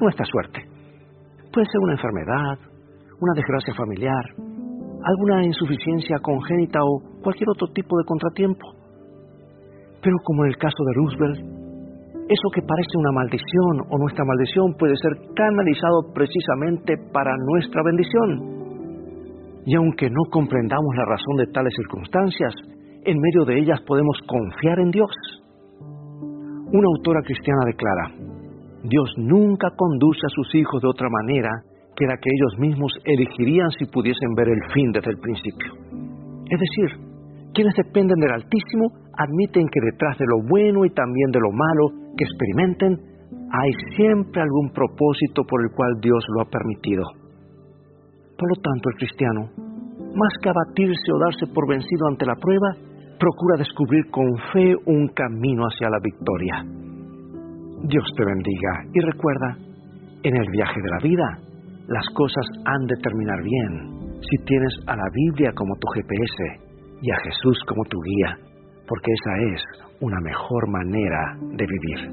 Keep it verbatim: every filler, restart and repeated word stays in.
nuestra suerte. Puede ser una enfermedad, una desgracia familiar, alguna insuficiencia congénita o cualquier otro tipo de contratiempo. Pero como en el caso de Roosevelt, eso que parece una maldición o nuestra maldición puede ser canalizado precisamente para nuestra bendición. Y aunque no comprendamos la razón de tales circunstancias, en medio de ellas podemos confiar en Dios. Una autora cristiana declara: Dios nunca conduce a sus hijos de otra manera que la que ellos mismos elegirían si pudiesen ver el fin desde el principio. Es decir, quienes dependen del Altísimo admiten que detrás de lo bueno y también de lo malo que experimenten, hay siempre algún propósito por el cual Dios lo ha permitido. Por lo tanto, el cristiano, más que abatirse o darse por vencido ante la prueba, procura descubrir con fe un camino hacia la victoria. Dios te bendiga y recuerda, en el viaje de la vida, las cosas han de terminar bien si tienes a la Biblia como tu G P S y a Jesús como tu guía, porque esa es una mejor manera de vivir.